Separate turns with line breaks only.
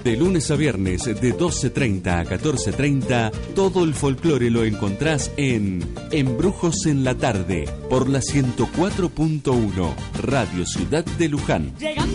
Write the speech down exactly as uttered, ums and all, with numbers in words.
De lunes a viernes de doce treinta a catorce treinta, todo el folclore lo encontrás en Embrujos en la Tarde, por la ciento cuatro punto uno, Radio Ciudad de Luján.